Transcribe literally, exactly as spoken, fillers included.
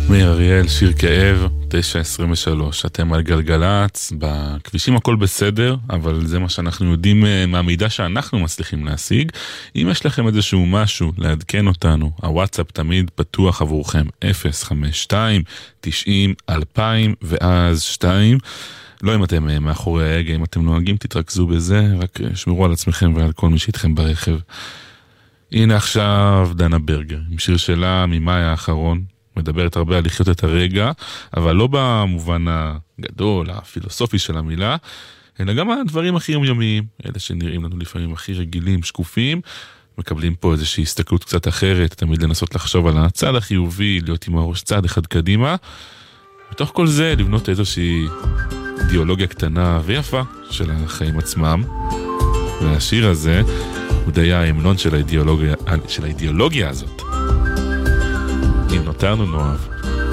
מאיר אריאל, שיר כאב, תשע עשרים ושלוש. אתם על גלגלץ, בכבישים הכל בסדר, אבל זה מה שאנחנו יודעים מהמידע שאנחנו מצליחים להשיג. אם יש לכם איזשהו משהו לעדכן אותנו, הוואטסאפ תמיד פתוח עבורכם, אפס חמש שתיים תשעים אלפיים ואז שתיים. לא אם אתם מאחורי ההגה, אם אתם נוהגים תתרכזו בזה, רק שמרו על עצמכם ועל כל מי שאיתכם ברכב. הנה עכשיו דנה ברגר, עם שיר שלה ממאי האחרון, מדברת הרבה על לחיות את הרגע, אבל לא במובן הגדול, הפילוסופי של המילה, אלא גם הדברים הכי יומיומיים, אלה שנראים לנו לפעמים הכי רגילים, שקופים, מקבלים פה איזושהי הסתכלות קצת אחרת, תמיד לנסות לחשוב על הצד החיובי, להיות עם הראש צעד אחד קדימה, בתוך כל זה לבנות איזושהי אידיאולוגיה קטנה ויפה של החיים עצמם, והשיר הזה הוא די ההמנון של האידיאולוגיה, של האידיאולוגיה הזאת. אם נותרנו נאהב.